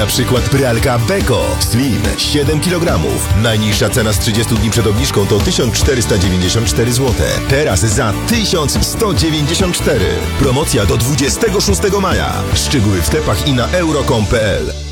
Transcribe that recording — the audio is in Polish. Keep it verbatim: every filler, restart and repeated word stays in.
Na przykład pralka Beko Slim siedem kilogramów. Najniższa cena z trzydziestu dni przed obniżką to tysiąc czterysta dziewięćdziesiąt cztery złote. Teraz za tysiąc sto dziewięćdziesiąt cztery. Promocja do dwudziestego szóstego maja. Szczegóły w tepach i na euro kropka com kropka pe el.